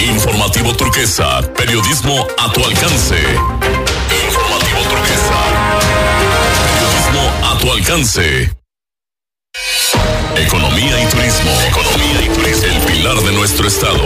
Informativo Turquesa, periodismo a tu alcance. Informativo Turquesa, periodismo a tu alcance. Economía y turismo. El pilar de nuestro estado.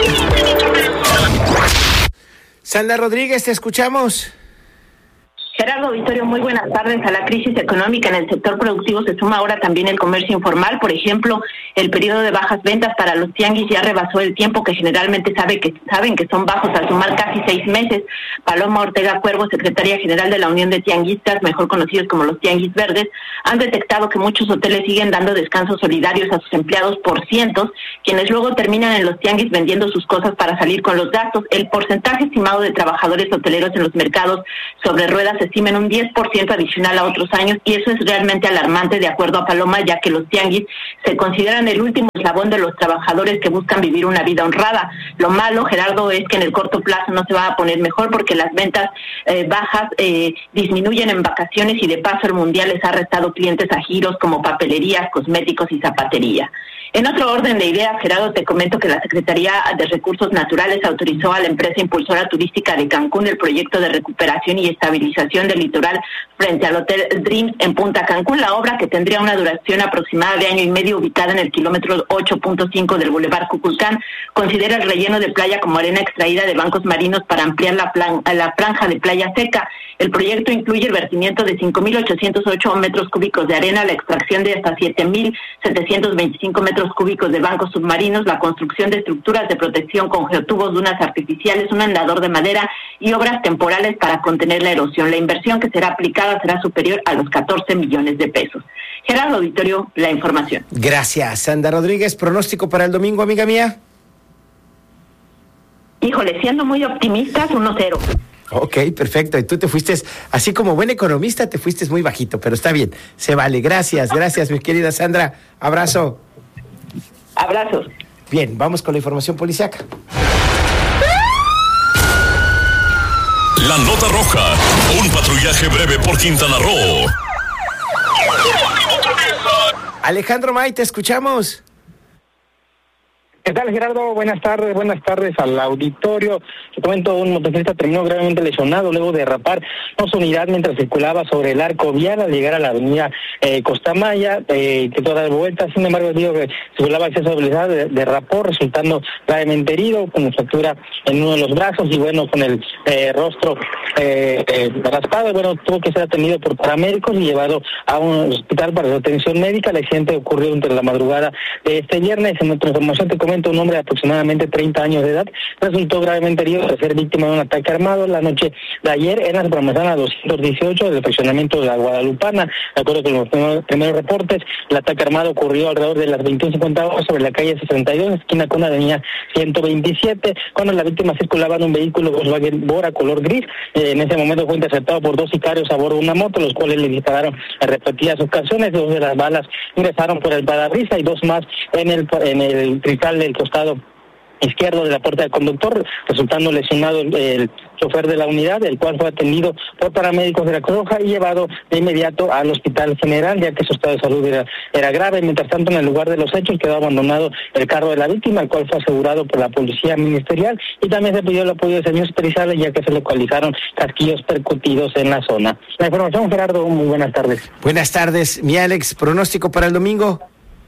Sandra Rodríguez, te escuchamos. Gerardo Vittorio, muy buenas tardes. A la crisis económica en el sector productivo se suma ahora también el comercio informal. Por ejemplo, el periodo de bajas ventas para los tianguis ya rebasó el tiempo que generalmente saben que son bajos, al sumar casi 6 meses. Paloma Ortega Cuervo, secretaria general de la Unión de Tianguistas, mejor conocidos como los Tianguis Verdes, han detectado que muchos hoteles siguen dando descansos solidarios a sus empleados por cientos, quienes luego terminan en los tianguis vendiendo sus cosas para salir con los gastos. El porcentaje estimado de trabajadores hoteleros en los mercados sobre ruedas se estima en un 10% adicional a otros años, y eso es realmente alarmante, de acuerdo a Paloma, ya que los tianguis se consideran el último eslabón de los trabajadores que buscan vivir una vida honrada. Lo malo, Gerardo, es que en el corto plazo no se va a poner mejor, porque las ventas bajas disminuyen en vacaciones, y de paso el mundial les ha restado clientes a giros como papelerías, cosméticos y zapatería. En otro orden de ideas, Gerardo, te comento que la Secretaría de Recursos Naturales autorizó a la empresa impulsora turística de Cancún el proyecto de recuperación y estabilización del litoral frente al Hotel Dreams en Punta Cancún. La obra, que tendría una duración aproximada de 1 año y medio, ubicada en el kilómetro 8.5 del Boulevard Cuculcán, considera el relleno de playa como arena extraída de bancos marinos para ampliar la franja de playa seca. El proyecto incluye el vertimiento de 5.808 metros cúbicos de arena, la extracción de hasta 7.725 metros cúbicos de bancos submarinos, la construcción de estructuras de protección con geotubos, dunas artificiales, un andador de madera y obras temporales para contener la erosión. La inversión que será aplicada será superior a los 14 millones de pesos. Gerardo Vittorio, la información. Gracias, Sandra Rodríguez. ¿Pronóstico para el domingo, amiga mía? Híjole, siendo muy optimistas, 1-0. Ok, perfecto. Y tú te fuiste, así como buen economista, te fuiste muy bajito, pero está bien, se vale. Gracias, mi querida Sandra. Abrazo. Abrazos. Bien, vamos con la información policiaca. La nota roja, un patrullaje breve por Quintana Roo. Alejandro May, te escuchamos. ¿Qué tal, Gerardo? Buenas tardes al auditorio. Te comento, un motociclista terminó gravemente lesionado luego de derrapar su unidad mientras circulaba sobre el arco vial al llegar a la avenida Costamaya, intentó dar vueltas. Sin embargo, digo que circulaba acceso a velocidad, derrapó, resultando gravemente herido, con fractura en uno de los brazos y bueno, con el rostro raspado. Bueno, tuvo que ser atendido por paramédicos y llevado a un hospital para su atención médica. El accidente ocurrió entre la madrugada de este viernes. En otra información te comento, un hombre de aproximadamente 30 años de edad resultó gravemente herido de ser víctima de un ataque armado la noche de ayer en la Supermanzana 218 del fraccionamiento de la Guadalupana. De acuerdo con los primeros reportes, el ataque armado ocurrió alrededor de las 21:50 horas sobre la calle 62, esquina con la avenida 127, cuando la víctima circulaba en un vehículo Volkswagen Bora color gris. En ese momento fue interceptado por 2 sicarios a bordo de una moto, los cuales le dispararon en repetidas ocasiones. 2 de las balas ingresaron por el parabrisas y 2 más en el cristal del costado izquierdo de la puerta del conductor, resultando lesionado el chofer de la unidad, el cual fue atendido por paramédicos de la Cruz Roja y llevado de inmediato al hospital general, ya que su estado de salud era grave. Mientras tanto, en el lugar de los hechos quedó abandonado el carro de la víctima, el cual fue asegurado por la policía ministerial, y también se pidió el apoyo de servicios periciales, ya que se localizaron casquillos percutidos en la zona. La información, Gerardo, muy buenas tardes. Buenas tardes, mi Alex. ¿Pronóstico para el domingo?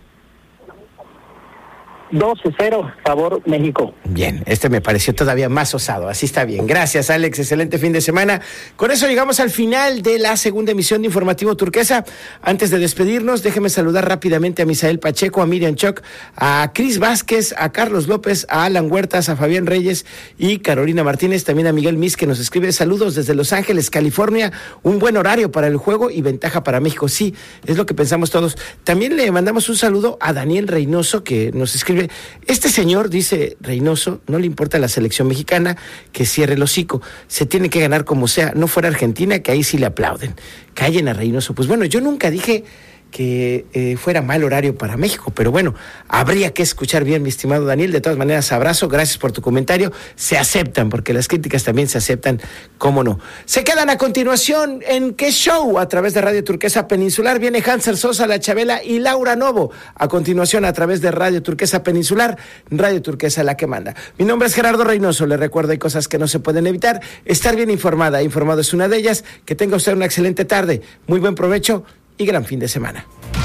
2-0, favor México. Bien, me pareció todavía más osado, así está bien. Gracias, Alex, excelente fin de semana. Con eso llegamos al final de la segunda emisión de Informativo Turquesa. Antes de despedirnos, déjeme saludar rápidamente a Misael Pacheco, a Miriam Choc, a Cris Vázquez, a Carlos López, a Alan Huertas, a Fabián Reyes y Carolina Martínez, también a Miguel Mis, que nos escribe saludos desde Los Ángeles, California. Un buen horario para el juego y ventaja para México. Sí, es lo que pensamos todos. También le mandamos un saludo a Daniel Reynoso, que nos escribe: este señor, dice Reynoso, no le importa la selección mexicana, que cierre el hocico, se tiene que ganar como sea, no fuera Argentina, que ahí sí le aplauden. Callen a Reynoso. Pues bueno, yo nunca dije que fuera mal horario para México, pero bueno, habría que escuchar bien, mi estimado Daniel. De todas maneras, abrazo, gracias por tu comentario. Se aceptan, porque las críticas también se aceptan, cómo no. Se quedan a continuación en ¿Qué Show? A través de Radio Turquesa Peninsular. Viene Hanser Sosa, La Chabela y Laura Novo. A continuación, a través de Radio Turquesa Peninsular, Radio Turquesa la que manda. Mi nombre es Gerardo Reynoso. Le recuerdo, hay cosas que no se pueden evitar. Estar bien informada. Informado es una de ellas. Que tenga usted una excelente tarde. Muy buen provecho y gran fin de semana.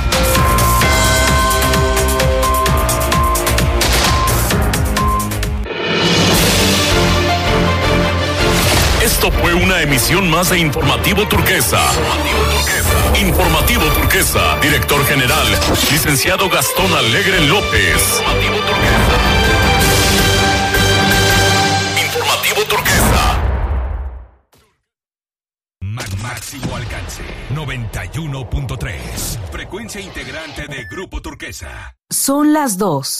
Esto fue una emisión más de Informativo Turquesa. Informativo Turquesa. Director General, licenciado Gastón Alegre López. Informativo Turquesa. Máximo alcance, 91.3. Frecuencia integrante de Grupo Turquesa. Son las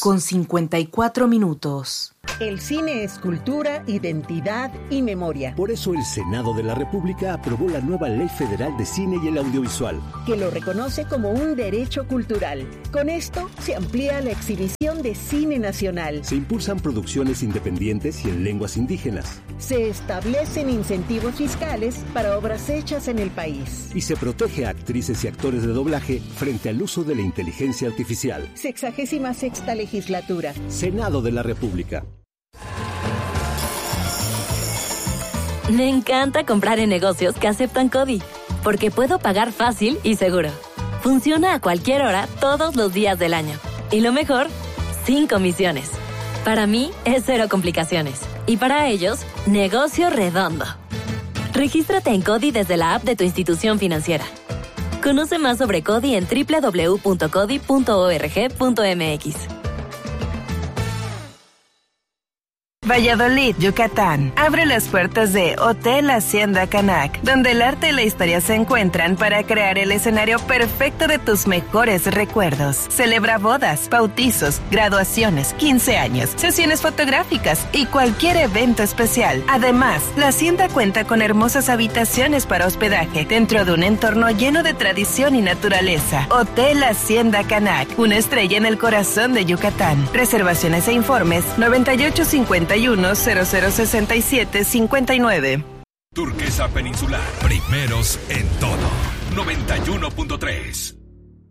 2:54. El cine es cultura, identidad y memoria. Por eso el Senado de la República aprobó la nueva Ley Federal de Cine y el Audiovisual, que lo reconoce como un derecho cultural. Con esto se amplía la exhibición de cine nacional. Se impulsan producciones independientes y en lenguas indígenas. Se establecen incentivos fiscales para obras hechas en el país. Y se protege a actrices y actores de doblaje frente al uso de la inteligencia artificial. 66ª legislatura. Senado de la República. Me encanta comprar en negocios que aceptan CODI, porque puedo pagar fácil y seguro. Funciona a cualquier hora, todos los días del año. Y lo mejor, sin comisiones. Para mí, es cero complicaciones. Y para ellos, negocio redondo. Regístrate en CODI desde la app de tu institución financiera. Conoce más sobre CODI en www.codi.org.mx. Valladolid, Yucatán. Abre las puertas de Hotel Hacienda Canac, donde el arte y la historia se encuentran para crear el escenario perfecto de tus mejores recuerdos. Celebra bodas, bautizos, graduaciones, 15 años, sesiones fotográficas y cualquier evento especial. Además, la hacienda cuenta con hermosas habitaciones para hospedaje dentro de un entorno lleno de tradición y naturaleza. Hotel Hacienda Canac, una estrella en el corazón de Yucatán. Reservaciones e informes 9851-0067-59. Turquesa Peninsular, primeros en todo. 91.3.